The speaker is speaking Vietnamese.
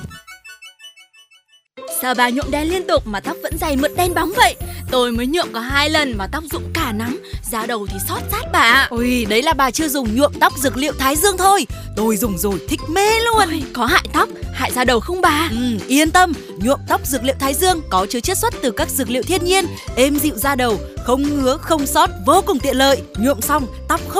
Sao bà nhuộm đen liên tục mà tóc vẫn dày mượt đen bóng vậy? Tôi mới nhuộm có 2 lần mà tóc rụng cả nắng, da đầu thì xót rát bà ạ. Ôi, đấy là bà chưa dùng nhuộm tóc dược liệu Thái Dương thôi. Tôi dùng rồi thích mê luôn. Ôi, có hại tóc, hại da đầu không bà? Yên tâm, nhuộm tóc dược liệu Thái Dương có chứa chiết xuất từ các dược liệu thiên nhiên, êm dịu da đầu, không ngứa, không xót, vô cùng tiện lợi. Nhuộm xong, tóc không